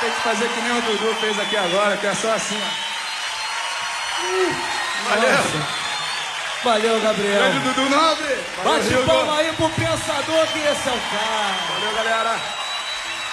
Tem que fazer que nem o Dudu fez aqui agora, que é só assim, ó. Valeu. Nossa. Valeu, Gabriel. Grande Dudu Nobre. Bate palma aí pro pensador que esse é o cara. Valeu, galera.